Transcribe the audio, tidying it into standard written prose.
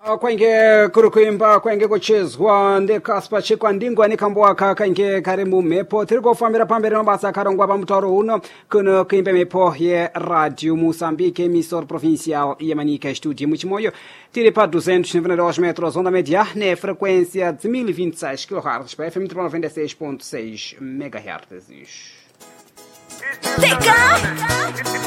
Kwenge kurukuimba kwenge kuchezwa ndekaspa chikwandingwa nikambwaka kange kari mumepo tiri kufambira pamberi mabasa akarongwa pamutauro uno kuno kuimba mepo ye radio Moçambique emissora provincial ya Manica estúdio muchimoyo tiri pa 292 metros onda média ne frequência de 1026 kHz pa FM 96.6 MHz.